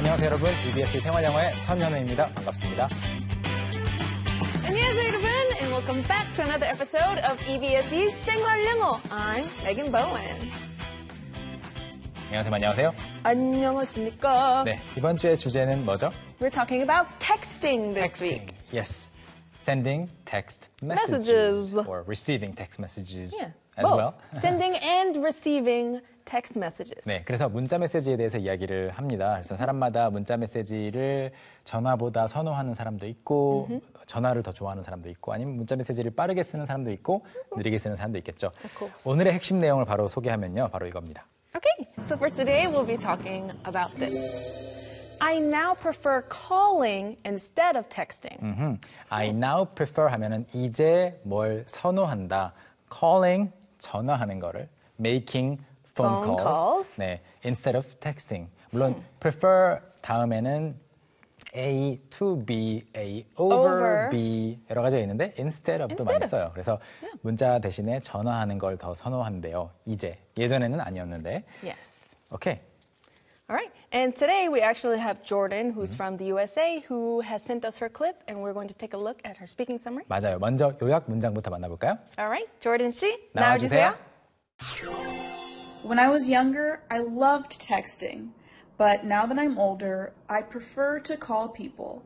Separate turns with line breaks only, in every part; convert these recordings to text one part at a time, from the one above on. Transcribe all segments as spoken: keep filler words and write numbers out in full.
안녕하세요 여러분, 이비에스 생활영어의 선현우입니다. 반갑습니다.
안녕하세요 여러분, and welcome back to another episode of 이비에스's 생활영어. I'm Megan Bowen.
안녕하세요. 안녕하세요.
안녕하십니까?
네, 이번 주의 주제는 뭐죠?
We're talking about texting this
Texting.
week.
Yes. Sending text messages.
Messages.
Or receiving text messages
Yeah,
as
both.
well.
Sending and receiving text messages.
네, 그래서 문자 메시지에 대해서 이야기를 합니다. 그래서 사람마다 문자 메시지를 전화보다 선호하는 사람도 있고 전화를 더 좋아하는 사람도 있고 아니면 문자 메시지를 빠르게 쓰는 사람도 있고 느리게 쓰는 사람도 있겠죠.
Of course.
오늘의 핵심 내용을 바로 소개하면요. 바로 이겁니다.
Okay, so for today we'll be talking about this. I now prefer calling instead of texting.
음흠. I now prefer 하면은 이제 뭘 선호한다. calling, 전화하는 거를. making phone,
Phone
calls.
calls.
네, instead of texting. 물론 prefer 다음에는 A to B, A over,
Over.
B 여러 가지가 있는데 instead of도
Instead
많이
of.
써요. 그래서 문자 대신에 전화하는 걸 더 선호한대요. 이제. 예전에는 아니었는데.
Yes.
오케이.
All right, and today we actually have Jordan, who's from the U S A, who has sent us her clip, and we're going to take a look at her speaking summary.
맞아요. 먼저 요약 문장부터 만나볼까요?
All right, Jordan 씨,
나와주세요.
나와주세요.
When I was younger, I loved texting, but now that I'm older, I prefer to call people.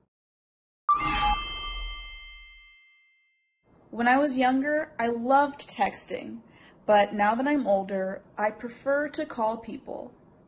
When I was younger, I loved texting, but now that I'm older, I prefer to call people.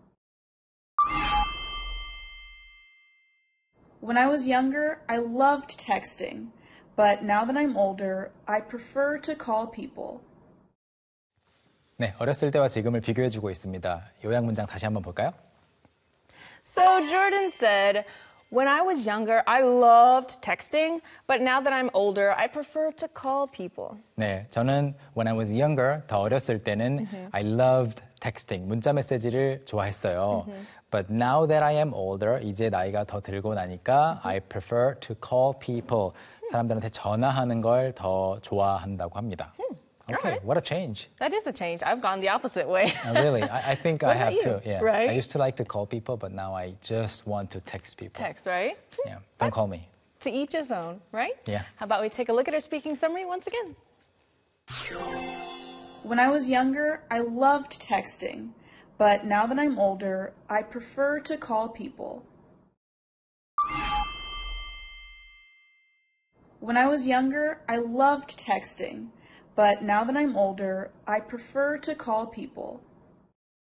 When I was younger, I loved texting, but now that I'm older, I prefer to call people.
네, 어렸을 때와 지금을 비교해주고 있습니다. 요약 문장 다시 한번 볼까요?
So Jordan said, when I was younger, I loved texting, but now that I'm older, I prefer to call people.
네, 저는 when I was younger, 더 어렸을 때는 I loved texting, 문자 메시지를 좋아했어요. But now that I am older, 이제 나이가 더 들고 나니까 I prefer to call people, 사람들한테 전화하는 걸 더 좋아한다고 합니다. Okay,
Alright.
what a change.
That is a change. I've gone the opposite way.
Uh, really, I, I think I
What
have
about
too.
you?
Yeah,
Right?
I used to like to call people, but now I just want to text people.
Text, right?
Yeah, don't call me.
To each his own, right?
Yeah.
How about we take a look at our speaking summary once again?
When I was younger, I loved texting, but now that I'm older, I prefer to call people. When I was younger, I loved texting, but now that I'm older, I prefer to call people.